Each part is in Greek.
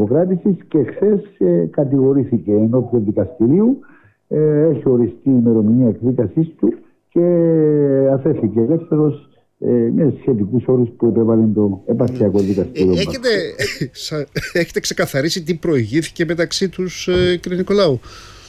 υποκράτησης και χθες κατηγορήθηκε ενώπιον δικαστηρίου. Έχει οριστεί η ημερομηνία εκδίκασής του και αφέθηκε ελεύθερος με σχετικούς όρους που επέβαλε το επαρχιακό δικαστήριο. Έχετε ξεκαθαρίσει τι προηγήθηκε μεταξύ τους, κύριε Νικολάου?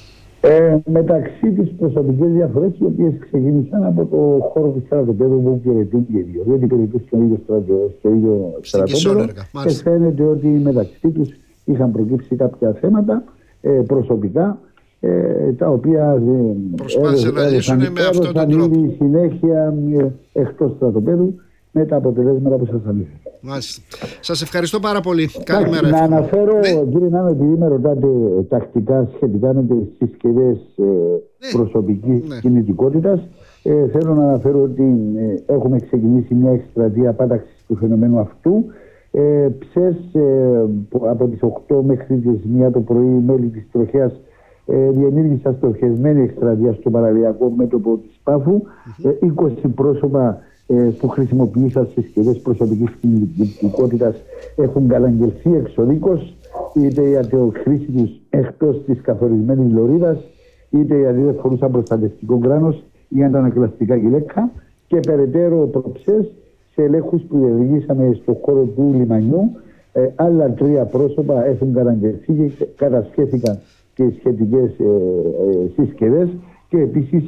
Μεταξύ τις προσωπικές διαφορές, οι οποίες ξεκίνησαν από το χώρο του στρατοπέδου που υπηρετούν και οι δύο. Διότι υπηρετούν στο ίδιο στρατόπεδο και φαίνεται ότι μεταξύ τους είχαν προκύψει κάποια θέματα προσωπικά, τα οποία προσπάθησαν να λύσουν με αυτόν τον τρόπο. Συνέχεια εκτός στρατοπέδου με τα αποτελέσματα που σας ανέφερα. Μάλιστα. Σας ευχαριστώ πάρα πολύ. Καλημέρα. Να αναφέρω, κύριε Νάνο, επειδή με ρωτάτε τακτικά σχετικά με τις συσκευές προσωπικής κινητικότητας, θέλω να αναφέρω ότι έχουμε ξεκινήσει μια εκστρατεία πάταξης του φαινομένου αυτού. Ψες από τις 8 μέχρι τις 1 το πρωί, μέλη της τροχέας διενήργησαν στοχευμένη εκστρατεία στο παραλιακό μέτωπο της Πάφου. 20 πρόσωπα που χρησιμοποιούσαν συσκευές προσωπικής κινητικότητας έχουν καταγγελθεί εξοδίκως, είτε για τη χρήση τους εκτός της καθορισμένης λωρίδας, είτε γιατί δεν φορούσαν προστατευτικό κράνος ή αντανακλαστικά γυλαίκα, και περαιτέρω προψές σε ελέγχους που διενεργήσαμε στον χώρο του λιμανιού. Άλλα 3 πρόσωπα έχουν καταγγελθεί και κατασχέθηκαν και οι σχετικές συσκευές, και επίσης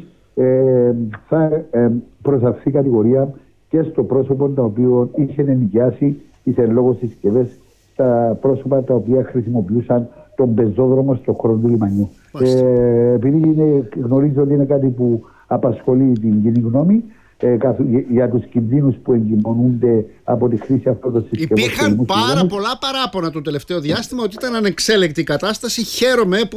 θα προσαυθεί κατηγορία και στο πρόσωπο το οποίο είχε ενοικιάσει τις εν λόγω συσκευές στα πρόσωπα τα οποία χρησιμοποιούσαν τον πεζόδρομο στον χώρο του λιμανιού. Επειδή γνωρίζω ότι είναι κάτι που απασχολεί την κοινή γνώμη, για τους κινδύνους που εγκυμονούνται από τη χρήση αυτών των συσκευών. Υπήρχαν πάρα πολλά παράπονα το τελευταίο διάστημα ότι ήταν ανεξέλεκτη η κατάσταση. Χαίρομαι που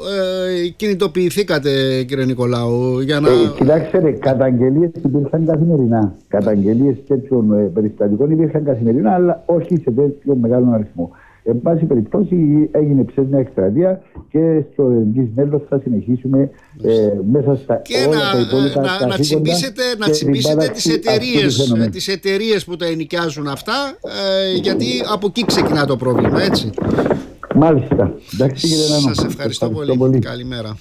κινητοποιηθήκατε, κύριε Νικολάου, για να... Κοιτάξτε, καταγγελίες υπήρχαν καθημερινά. Καταγγελίες τέτοιων περιστατικών υπήρχαν καθημερινά, αλλά όχι σε τέτοιο μεγάλο αριθμό. Εν πάση περιπτώσει, έγινε μια εκστρατεία και στο εγγύς μέλλον θα συνεχίσουμε μέσα στα όλα τα υπόλοιπα να τσιμπήσετε τις εταιρείες που τα ενοικιάζουν αυτά, γιατί από εκεί ξεκινά το πρόβλημα, έτσι. Μάλιστα. Εντάξει, κύριε Νάνο. Σας ευχαριστώ πολύ. Καλημέρα.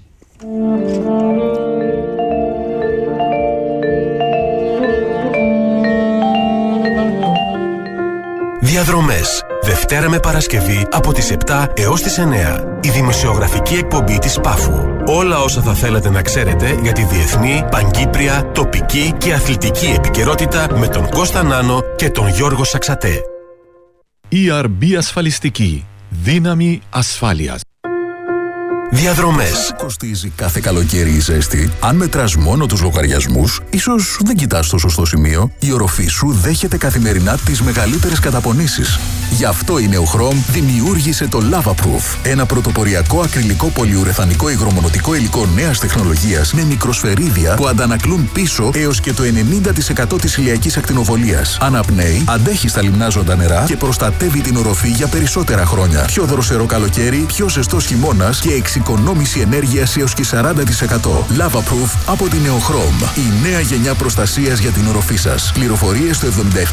Διαδρομές. Δευτέρα με Παρασκευή από τις 7 έως τις 9. Η δημοσιογραφική εκπομπή της Πάφου. Όλα όσα θα θέλατε να ξέρετε για τη διεθνή, παγκύπρια, τοπική και επικαιρότητα με τον Κώστα Νάνο και τον Γιώργο Σαξατέ. ERB Ασφαλιστική. Δύναμη ασφάλειας. Διαδρομές. Πόσο κοστίζει κάθε καλοκαίρι η ζέστη? Αν μετράς μόνο τους λογαριασμούς, ίσως δεν κοιτάς το σωστό σημείο. Η οροφή σου δέχεται καθημερινά τις μεγαλύτερες καταπονήσεις. Γι' αυτό η Neochrom δημιούργησε το Lavaproof, ένα πρωτοποριακό ακριλικό πολυουρεθανικό υγρομονωτικό υλικό νέας τεχνολογίας με μικροσφαιρίδια που αντανακλούν πίσω έως και το 90% της ηλιακής ακτινοβολίας. Αναπνέει, αντέχει στα λιμνάζοντα νερά και προστατεύει την οροφή για περισσότερα χρόνια. Πιο δροσερό καλοκαίρι, πιο ζεστός χειμώνας και εξοικονόμηση ενέργειας έως και 40%. Lavaproof από την Neochrom. Η νέα γενιά προστασίας για την οροφή σας. Πληροφορίες στο 7777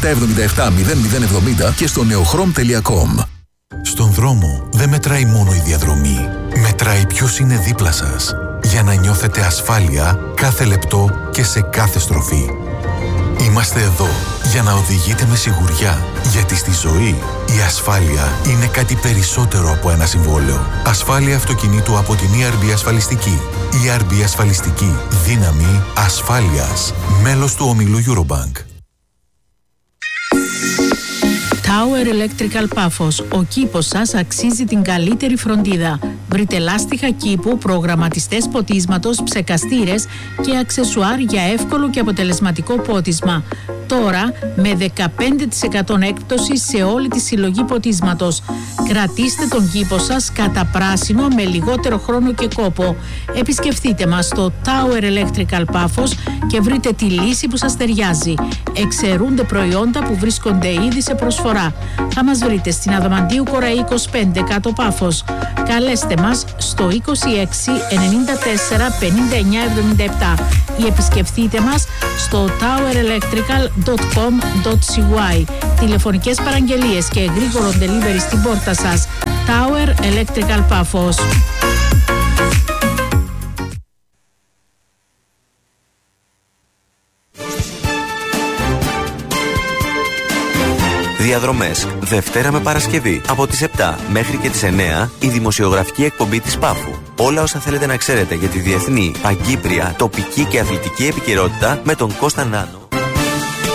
0070 και στο neochrom.com. Στον δρόμο δεν μετράει μόνο η διαδρομή. Μετράει ποιος είναι δίπλα σας. Για να νιώθετε ασφάλεια κάθε λεπτό και σε κάθε στροφή. Είμαστε εδώ για να οδηγείτε με σιγουριά. Γιατί στη ζωή η ασφάλεια είναι κάτι περισσότερο από ένα συμβόλαιο. Ασφάλεια αυτοκινήτου από την ERB Ασφαλιστική. ERB Ασφαλιστική. Δύναμη ασφάλειας. Μέλος του ομίλου Eurobank. Tower Electrical Πάφος. Ο κήπος σας αξίζει την καλύτερη φροντίδα. Βρείτε λάστιχα κήπου, προγραμματιστές ποτίσματος, ψεκαστήρες και αξεσουάρ για εύκολο και αποτελεσματικό πότισμα. Τώρα με 15% έκπτωση σε όλη τη συλλογή ποτίσματος. Κρατήστε τον κήπο σας κατά πράσινο με λιγότερο χρόνο και κόπο. Επισκεφτείτε μας στο Tower Electrical Πάφος και βρείτε τη λύση που σας ταιριάζει. Εξαιρούνται προϊόντα που βρίσκονται ήδη σε προσφορά. Θα μας βρείτε στην Αδαμαντίου Κοραή 25 κάτω Πάφος. Καλέστε μας στο 26 94 59 77 ή επισκεφτείτε μας στο towerelectrical.com.cy. Τηλεφωνικές παραγγελίες και γρήγορο delivery στην πόρτα σας. Tower Electrical Πάφος. Διαδρομές, Δευτέρα με Παρασκευή, από τις 7 μέχρι και τις 9, η δημοσιογραφική εκπομπή της Πάφου. Όλα όσα θέλετε να ξέρετε για τη διεθνή, παγκύπρια, τοπική και αθλητική επικαιρότητα με τον Κώστα Νάνο.